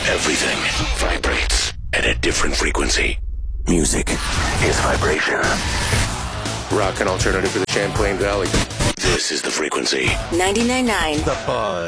Everything vibrates at a different frequency. Music is vibration. Rock and alternative for the Champlain Valley. This is the frequency. 99.9 The Buzz.